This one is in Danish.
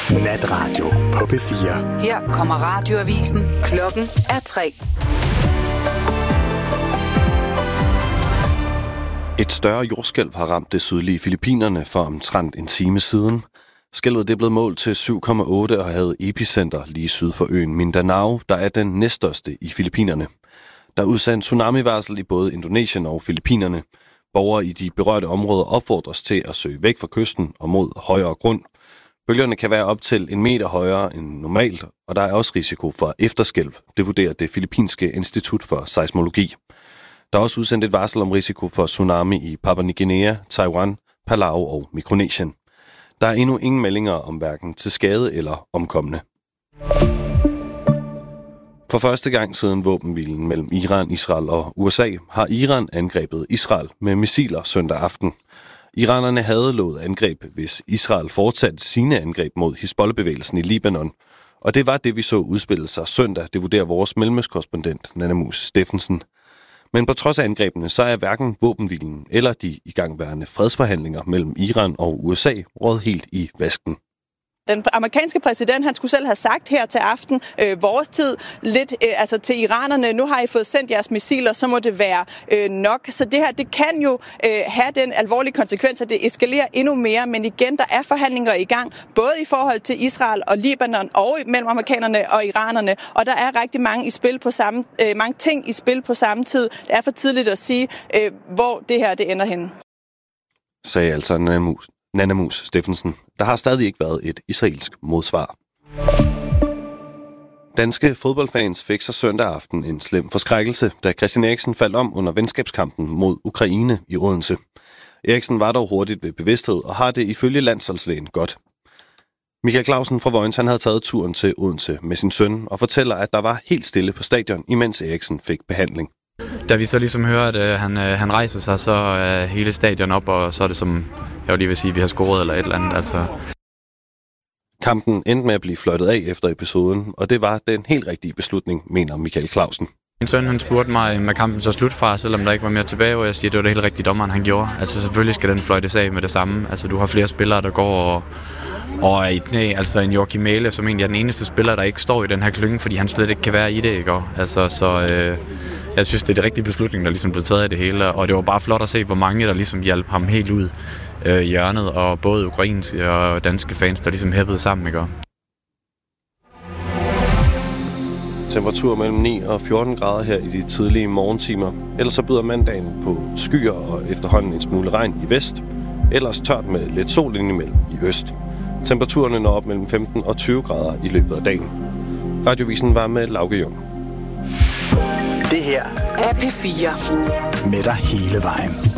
Natradio på P4. Her kommer radioavisen. Klokken er 3. Et større jordskælv har ramt det sydlige Filippinerne for omtrent en time siden. Skælvet er blevet målt til 7,8 og havde epicenter lige syd for øen Mindanao, der er den næststørste i Filippinerne. Der er udsendt tsunami-varsel i både Indonesien og Filippinerne. Borgere i de berørte områder opfordres til at søge væk fra kysten og mod højere grund. Bølgerne kan være op til 1 meter højere end normalt, og der er også risiko for efterskælv. Det vurderer det Filippinske Institut for Seismologi. Der er også udsendt et varsel om risiko for tsunami i Papua Ny Guinea, Taiwan, Palau og Mikronesien. Der er endnu ingen meldinger om hverken til skade eller omkomne. For første gang siden våbenhvilen mellem Iran, Israel og USA har Iran angrebet Israel med missiler søndag aften. Iranerne havde lovet angreb, hvis Israel fortsatte sine angreb mod Hizbollah-bevægelsen i Libanon. Og det var det, vi så udspille sig søndag, det vurderer vores mellemøstkorrespondent Nanna Mus Steffensen. Men på trods af angrebene, så er hverken våbenhvilen eller de igangværende fredsforhandlinger mellem Iran og USA røget helt i vasken. Den amerikanske præsident, han skulle selv have sagt her til aften, vores tid, lidt til iranerne, nu har I fået sendt jeres missiler, så må det være nok. Så det her, det kan jo have den alvorlige konsekvens, at det eskalerer endnu mere. Men igen, der er forhandlinger i gang, både i forhold til Israel og Libanon, og mellem amerikanerne og iranerne. Og der er rigtig mange ting i spil på samme tid. Det er for tidligt at sige, hvor det her det ender henne. Sagde altså Nanna Mus Steffensen. Der har stadig ikke været et israelsk modsvar. Danske fodboldfans fik sig søndag aften en slem forskrækkelse, da Christian Eriksen faldt om under venskabskampen mod Ukraine i Odense. Eriksen var dog hurtigt ved bevidsthed og har det ifølge landsholdslægen godt. Michael Clausen fra Vojens, han havde taget turen til Odense med sin søn og fortæller, at der var helt stille på stadion, imens Eriksen fik behandling. Da vi så ligesom hører, at han rejser sig, så er hele stadion op, og så er det som, jeg vil lige vil sige, vi har scoret eller et eller andet. Altså. Kampen endte med at blive fløjtet af efter episoden, og det var den helt rigtige beslutning, mener Michael Clausen. Min søn han spurgte mig, med kampen så slut fra, selvom der ikke var mere tilbage, og jeg siger, at det var det helt rigtige dommeren, han gjorde. Altså selvfølgelig skal den fløjtes af med det samme. Altså du har flere spillere, der går og er i knæ, altså en Joachim Mæhle, som egentlig er den eneste spiller, der ikke står i den her klynge, fordi han slet ikke kan være i det, ikke? Altså, jeg synes, det er det rigtige beslutning, der ligesom blev taget af det hele, og det var bare flot at se, hvor mange der ligesom hjalp ham helt ud i hjørnet, og både ukrainske og danske fans, der ligesom hæppede sammen, ikke? Temperatur mellem 9 og 14 grader her i de tidlige morgentimer. Ellers så byder mandagen på skyer og efterhånden en smule regn i vest. Ellers tørt med lidt sol indimellem i øst. Temperaturerne når op mellem 15 og 20 grader i løbet af dagen. Radiovisen var med Lauke Jung. Det her er P4. Med dig hele vejen.